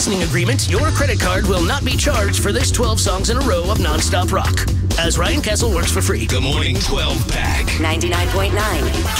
listening agreement, your credit card will not be charged for this 12 songs in a row of nonstop rock. As Ryan Castle works for free. The Morning 12 Pack. 99.9